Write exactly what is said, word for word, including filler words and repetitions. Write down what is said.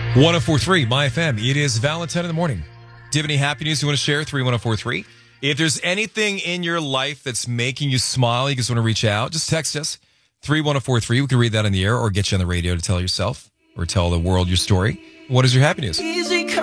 one oh four three My F M. It is Valentine in the morning. Do you have any happy news you want to share? three one oh four three If there's anything in your life that's making you smile, you just want to reach out, just text us. three one oh four three We can read that in the air or get you on the radio to tell yourself or tell the world your story. What is your happy news?